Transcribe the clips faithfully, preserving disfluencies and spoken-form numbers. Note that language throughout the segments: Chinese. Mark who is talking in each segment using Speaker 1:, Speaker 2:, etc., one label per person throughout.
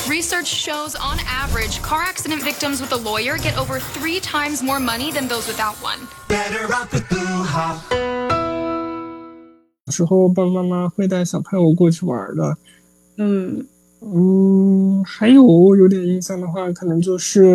Speaker 1: Research shows, on average, car accident victims with a lawyer get over three times more money than those without one. Better off with Blue Hop.
Speaker 2: 有时候爸爸妈妈会带小朋友过去玩的。
Speaker 3: 嗯
Speaker 2: 嗯，还有有点印象的话，可能就是，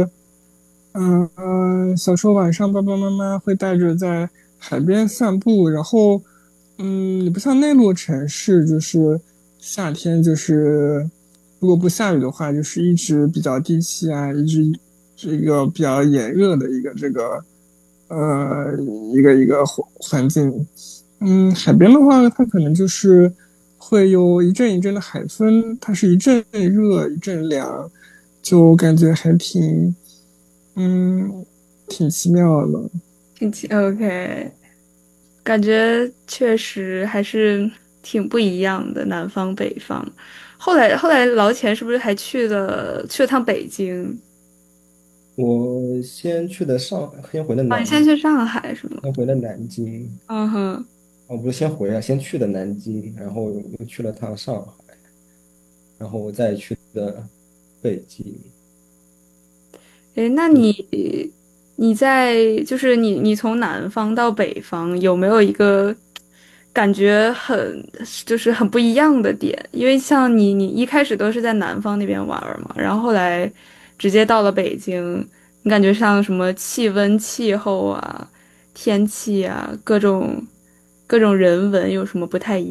Speaker 2: 嗯呃，小时候晚上爸爸妈妈会带着在海边散步，然后，嗯，也不像内陆城市，就是夏天就是如果不下雨的话，就是一直比较低气压，一直是一个比较炎热的一个这个呃一个一个环环境。嗯，海边的话，它可能就是会有一阵一阵的海风，它是一阵热一阵凉，就感觉还挺，嗯，挺奇妙的。
Speaker 3: 挺奇 OK，感觉确实还是挺不一样的，南方北方。后来后来老钱是不是还去了去了趟北京？
Speaker 4: 我先去的上，先回的
Speaker 3: 啊，你
Speaker 4: 南，
Speaker 3: 现在去上海是吗？
Speaker 4: 先回的南京。
Speaker 3: 嗯哼。
Speaker 4: 哦，不是先回啊，先去的南京，然后又去了趟上海，然后再去的北京。
Speaker 3: 诶，那
Speaker 4: 就是
Speaker 3: 你你在就是你你从南方到北方有没有一个感觉很就是很不一样的点？因为像你你一开始都是在南方那边玩儿嘛，然后后来直接到了北京，你感觉像什么气温、气候啊、天气啊，各种各种人文有什么不太一样？